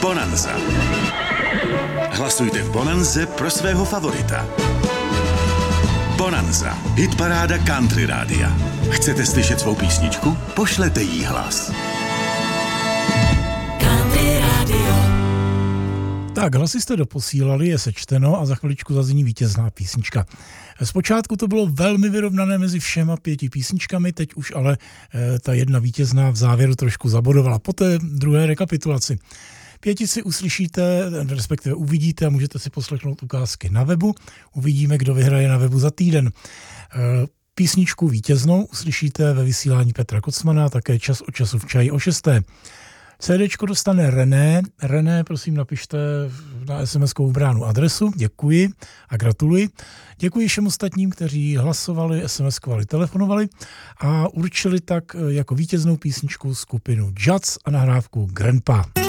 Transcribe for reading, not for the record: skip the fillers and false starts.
Bonanza. Hlasujte v Bonanze pro svého favorita. Bonanza. Hitparáda Country Rádia. Chcete slyšet svou písničku? Pošlete jí hlas. Country Radio. Tak, hlasy jste doposílali, je sečteno a za chviličku zazní vítězná písnička. Zpočátku to bylo velmi vyrovnané mezi všema 5 písničkami, teď už ale ta jedna vítězná v závěru trošku zabodovala. Po té druhé rekapitulaci 5 si uslyšíte, respektive uvidíte a můžete si poslechnout ukázky na webu. Uvidíme, kdo vyhraje na webu za týden. Písničku vítěznou uslyšíte ve vysílání Petra Kocmana, také čas od času v čaji o 6. CDčko dostane René. René, prosím, napište na SMS-kovou bránu adresu. Děkuji a gratuluji. Děkuji všem ostatním, kteří hlasovali, SMS-kovali, telefonovali a určili tak jako vítěznou písničku skupinu Jazz a nahrávku Grandpa.